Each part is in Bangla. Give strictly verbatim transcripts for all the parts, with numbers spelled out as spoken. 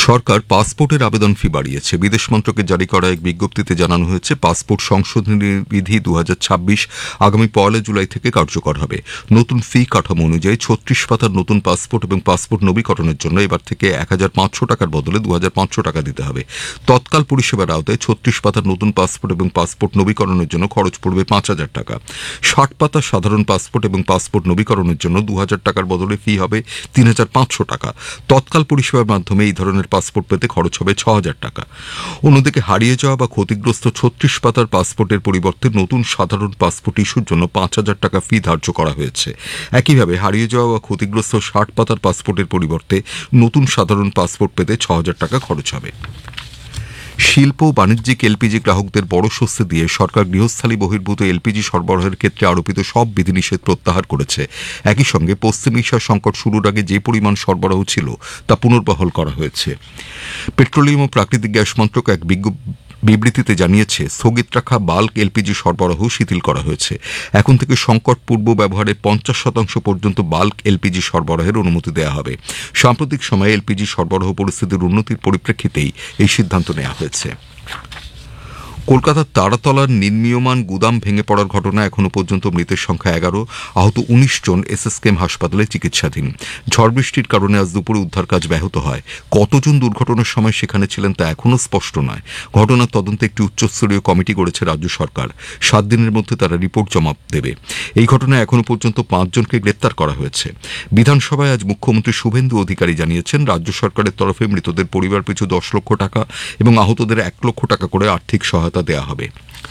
সরকার পাসপোর্টের আবেদন ফি বাড়িয়েছে। বিদেশ মন্ত্রকের জারি করা এক বিজ্ঞপ্তিতে জানানো হয়েছে, পাসপোর্ট সংশোধনী বিধি দু হাজার ছাব্বিশ আগামী পয়লা জুলাই থেকে কার্যকর হবে। নতুন ফি কাঠামো অনুযায়ী ছত্রিশ পাতার নতুন পাসপোর্ট এবং পাসপোর্ট নবীকরণের জন্য এবার থেকে এক হাজার পাঁচশো টাকার বদলে দু হাজার পাঁচশো টাকা দিতে হবে। তৎকাল পরিষেবার আওতায় ছত্রিশ পাতার নতুন পাসপোর্ট এবং পাসপোর্ট নবীকরণের জন্য খরচ পড়বে পাঁচ হাজার টাকা। ষাট পাতার সাধারণ পাসপোর্ট এবং পাসপোর্ট নবীকরণের জন্য দু হাজার টাকার বদলে ফি হবে তিন হাজার পাঁচশো টাকা। তৎকাল পরিষেবার মাধ্যমে এই ধরনের পাসপোর্ট পেতে খরচ হবে ছ হাজার টাকা। অন্যদিকে হারিয়ে যাওয়া বা ক্ষতিগ্রস্ত ছত্রিশ পাতার পাসপোর্টের পরিবর্তে নতুন সাধারণ পাসপোর্ট ইস্যুর জন্য পাঁচ হাজার টাকা ফি ধার্য করা হয়েছে। একইভাবে হারিয়ে যাওয়া বা ক্ষতিগ্রস্ত ষাট পাতার পাসপোর্টের পরিবর্তে নতুন সাধারণ পাসপোর্ট পেতে ছ হাজার টাকা খরচ হবে। শিল্প ও বাণিজ্যিক এলপিজি গ্রাহকদের বড় স্বস্তি দিয়ে সরকার গৃহস্থালী বহির্ভূত এলপিজি সরবরাহের ক্ষেত্রে আরোপিত সব বিধিনিষেধ প্রত্যাহার করেছে। একই সঙ্গে পশ্চিম এশিয়া সংকট শুরুর আগে যে পরিমাণ সরবরাহ ছিল তা পুনর্বহাল করা হয়েছে। পেট্রোলিয়াম ও প্রাকৃতিক গ্যাস মন্ত্রক এক বিবৃতিতে জানিয়েছে, স্থগিত রাখা বাল্ক এলপিজি সরবরাহ শিথিল করা হয়েছে। এখন থেকে সংকট পূর্ব ব্যবহারে পঞ্চাশ শতাংশ পর্যন্ত বাল্ক এলপিজি সরবরাহের অনুমতি দেওয়া হবে। সাম্প্রতিক সময়ে এলপিজি সরবরাহ পরিস্থিতির উন্নতির পরিপ্রেক্ষিতেই এই সিদ্ধান্ত নেওয়া হয়েছে। কলকাতার তারাতলার নির্মীয়মান গুদাম ভেঙে পড়ার ঘটনা এখনও পর্যন্ত মৃতের সংখ্যা এগারো, আহত উনিশ জন এসএসকেএম হাসপাতালে চিকিৎসাধীন। ঝড় বৃষ্টির কারণে আজ দুপুরে উদ্ধার কাজ ব্যাহত হয়। কতজন দুর্ঘটনার সময় সেখানে ছিলেন তা এখনও স্পষ্ট নয়। ঘটনার তদন্তে একটি উচ্চস্তরীয় কমিটি গড়েছে রাজ্য সরকার। সাত দিনের মধ্যে তারা রিপোর্ট জমা দেবে। এই ঘটনায় এখনও পর্যন্ত পাঁচজনকে গ্রেপ্তার করা হয়েছে। বিধানসভায় আজ মুখ্যমন্ত্রী শুভেন্দু অধিকারী জানিয়েছেন, রাজ্য সরকারের তরফে মৃতদের পরিবার পিছু দশ লক্ষ টাকা এবং আহতদের এক লক্ষ টাকা করে আর্থিক সহায়তা দেয়া হবে।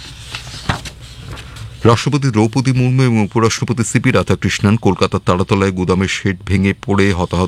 রাষ্ট্রপতি দ্রৌপদী মুর্মু এবং উপরাষ্ট্রপতি সিপি রাধাকৃষ্ণন কলকাতার তারাতলায় গুদামের শেড ভেঙে পড়ে হতাহত